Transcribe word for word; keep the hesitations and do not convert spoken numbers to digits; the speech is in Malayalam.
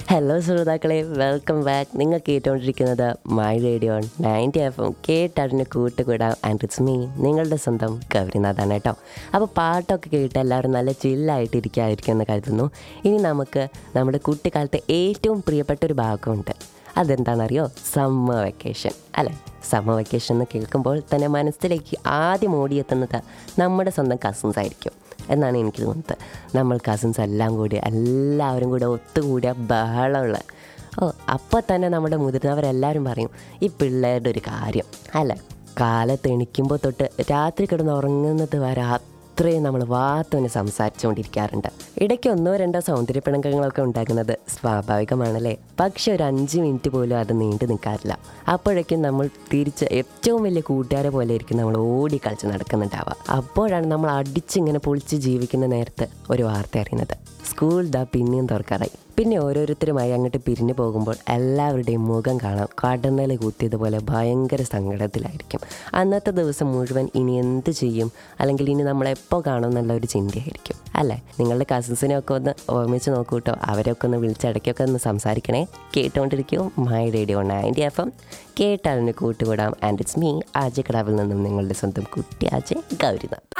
ഹലോ ശ്രോതാക്കളെ, വെൽക്കം ബാക്ക്. നിങ്ങൾ കേട്ടുകൊണ്ടിരിക്കുന്നത് my radio ninety F M. കേട്ടറിന് കൂട്ടുകൂടാം. ആൻഡ് ഇറ്റ്സ് മീ, നിങ്ങളുടെ സ്വന്തം ഗൗരിനാഥാണ് കേട്ടോ. അപ്പോൾ പാട്ടൊക്കെ കേട്ട് എല്ലാവരും നല്ല ചില്ലായിട്ടിരിക്കാതിരിക്കും എന്ന് കരുതുന്നു. ഇനി നമുക്ക് നമ്മുടെ കുട്ടിക്കാലത്തെ ഏറ്റവും പ്രിയപ്പെട്ട ഒരു ഭാഗമുണ്ട്. അതെന്താണെന്നറിയോ? സമ്മർ വെക്കേഷൻ അല്ലേ. സമ്മർ വെക്കേഷൻ എന്ന് കേൾക്കുമ്പോൾ തന്നെ മനസ്സിലേക്ക് ആദ്യം ഓടിയെത്തുന്നത് നമ്മുടെ സ്വന്തം കസിൻസ് ആയിരിക്കും എന്നാണ് എനിക്ക് തോന്നുന്നത്. നമ്മൾ കസിൻസ് എല്ലാം കൂടി എല്ലാവരും കൂടെ ഒത്തുകൂടിയ ബഹളമുള്ള ഓ അപ്പോൾ തന്നെ നമ്മുടെ മുതിർന്നവരെല്ലാവരും പറയും ഈ പിള്ളേരുടെ ഒരു കാര്യം അല്ലേ. കാലത്ത് എണിക്കുമ്പോൾ തൊട്ട് രാത്രി കിടന്ന് ഉറങ്ങുന്നത് വരെ അത്രയും നമ്മൾ വാത്തോനെ സംസാരിച്ചുകൊണ്ടിരിക്കാറുണ്ട്. ഇടയ്ക്ക് ഒന്നോ രണ്ടോ സൗന്ദര്യപ്പിണക്കങ്ങളൊക്കെ ഉണ്ടാക്കുന്നത് സ്വാഭാവികമാണല്ലേ. പക്ഷെ ഒരു അഞ്ച് മിനിറ്റ് പോലും അത് നീണ്ടു നിൽക്കാറില്ല. അപ്പോഴേക്കും നമ്മൾ തിരിച്ച് ഏറ്റവും വലിയ കൂട്ടുകാരെ പോലെ ആയിരിക്കും നമ്മൾ ഓടി കളിച്ച് നടക്കുന്നുണ്ടാവുക. അപ്പോഴാണ് നമ്മൾ അടിച്ചിങ്ങനെ പൊളിച്ച് ജീവിക്കുന്ന നേരത്ത് ഒരു വാർത്ത അറിയുന്നത്, സ്കൂൾ ദാ പിന്നെയും തുറക്കാറായി. പിന്നെ ഓരോരുത്തരുമായി അങ്ങോട്ട് പിരിഞ്ഞു പോകുമ്പോൾ എല്ലാവരുടെയും മുഖം കാണാം കടന്നൽ കൂത്തിയതുപോലെ ഭയങ്കര സങ്കടത്തിലായിരിക്കും. അന്നത്തെ ദിവസം മുഴുവൻ ഇനി എന്ത് ചെയ്യും, അല്ലെങ്കിൽ ഇനി നമ്മളെപ്പോൾ കാണും എന്നുള്ള ഒരു ചിന്തയായിരിക്കും അല്ലേ. നിങ്ങളുടെ കസിൻസിനെ ഒക്കെ ഒന്ന് ഓർമ്മിച്ച് നോക്കൂ കേട്ടോ. അവരൊക്കെ ഒന്ന് വിളിച്ചിടയ്ക്കൊക്കെ ഒന്ന് സംസാരിക്കണേ. കേട്ടുകൊണ്ടിരിക്കും my radio ninety F M. കേട്ടറിന് കൂട്ടുകൂടാം. ആൻഡ് ഇറ്റ്സ് മീ, ആജെ കടാവിൽ നിന്നും നിങ്ങളുടെ സ്വന്തം കുട്ടി ആജെ ഗൗരിനാഥ്.